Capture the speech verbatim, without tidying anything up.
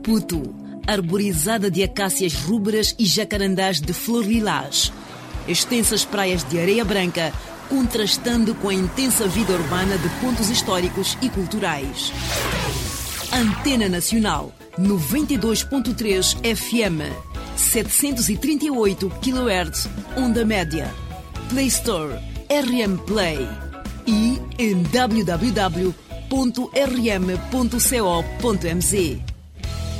Puto, arborizada de acácias rúberas e jacarandás de flor lilás. Extensas praias de areia branca, contrastando com a intensa vida urbana de pontos históricos e culturais. Antena Nacional, noventa e dois ponto três F M, setecentos e trinta e oito quilohertz, onda média. Play Store, R M Play. E em w w w ponto r m ponto co ponto m z.